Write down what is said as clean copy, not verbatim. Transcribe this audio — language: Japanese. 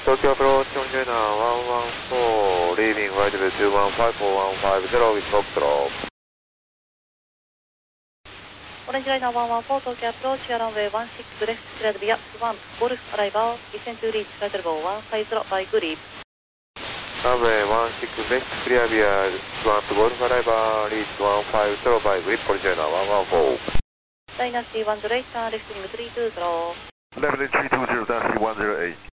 Tokyo approach on China 114, leaving right level 215415 with Foxtrot. オレンジライナー114、東京アプローチ、ランウェイ16です。クリアドビア、1、ゴルフ、アライバー、descend to reach, right level 150 by good leap. Runway 16 left, clear via 1 Golf arrival, reach 150 by grip, Polygina 114. ダイナスティ108、レフトリム320。 Level 320, Dynasty 108.